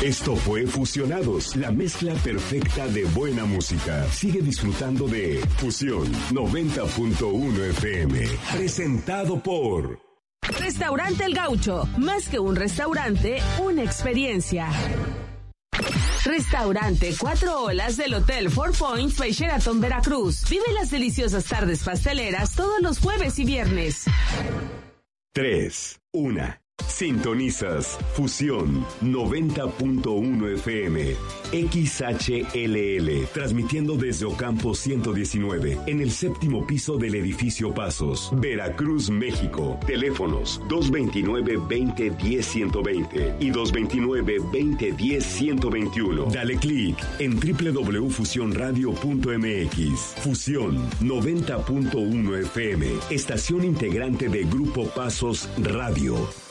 Esto fue Fusionados, la mezcla perfecta de buena música. Sigue disfrutando de Fusión 90.1 FM. Presentado por Restaurante El Gaucho. Más que un restaurante, una experiencia. Restaurante Cuatro Olas del Hotel Four Points by Sheraton Veracruz. Vive las deliciosas tardes pasteleras todos los jueves y viernes. 3, 1. Sintonizas Fusión 90.1 FM XHLL, transmitiendo desde Ocampo 119 en el séptimo piso del edificio Pasos, Veracruz, México. Teléfonos 229-2010-120 y 229-2010-121. Dale clic en www.fusionradio.mx. Fusión 90.1 FM, estación integrante de Grupo Pasos Radio.